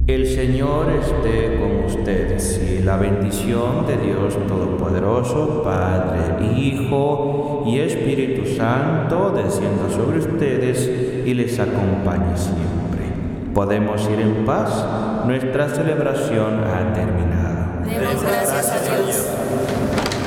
El Señor esté con ustedes y la bendición de Dios Todopoderoso, Padre, Hijo y Espíritu Santo, descienda sobre ustedes y les acompañe siempre. Podemos ir en paz, nuestra celebración ha terminado. Demos gracias a Dios.